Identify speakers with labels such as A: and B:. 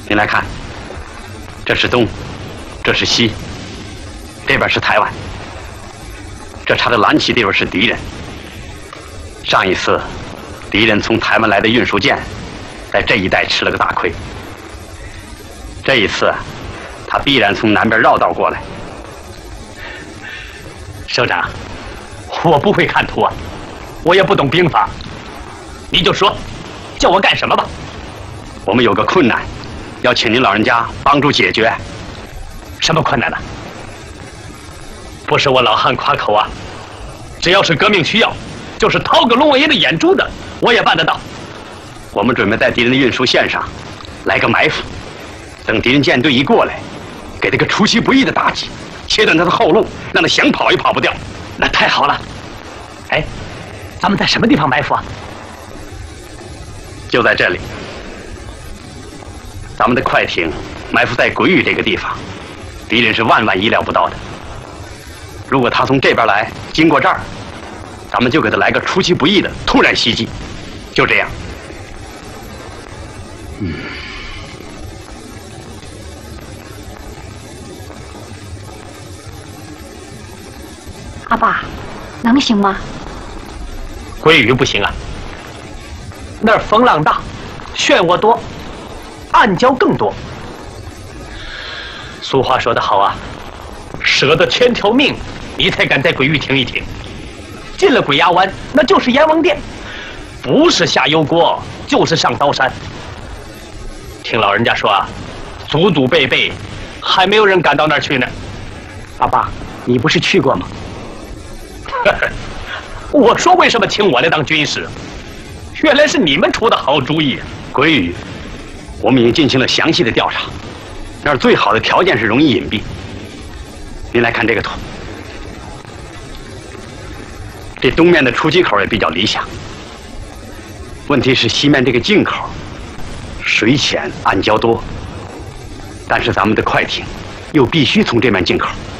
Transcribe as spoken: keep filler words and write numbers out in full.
A: 您来看，这是东，这是西，这边是台湾，这插着蓝旗地方是敌人。上一次，敌人从台湾来的运输舰，在这一带吃了个大亏。这一次，他必然从南边绕道过来。
B: 首长，我不会看图啊，我也不懂兵法，你就说，叫我干什么吧。
A: 我们有个困难，要请您老人家帮助解决。
B: 什么困难呢？不是我老汉夸口啊，只要是革命需要，就是掏个龙王爷的眼珠子，我也办得到。
A: 我们准备在敌人的运输线上来个埋伏，等敌人舰队一过来，给他个出其不意的打击，切断他的后路，让他想跑也跑不掉。
B: 那太好了。哎，咱们在什么地方埋伏啊？
A: 就在这里。咱们的快艇埋伏在鬼屿这个地方，敌人是万万意料不到的。如果他从这边来，经过这儿，咱们就给他来个出其不意的突然袭击，就这样。嗯。
C: 阿爸，能行吗？
B: 鬼屿不行啊，那儿风浪大，漩涡多，暗礁更多。俗话说得好啊，舍得千条命，你才敢在鬼域停一停。进了鬼崖湾，那就是阎王殿，不是下油锅，就是上刀山。听老人家说啊，祖祖辈辈还没有人敢到那儿去呢。
D: 阿爸，你不是去过吗？
B: 我说为什么请我来当军师？原来是你们出的好主意啊！
A: 鬼屿，我们已经进行了详细的调查，那儿最好的条件是容易隐蔽。您来看这个图，这东面的出击口也比较理想。问题是西面这个进口，水浅暗礁多，但是咱们的快艇又必须从这面进口。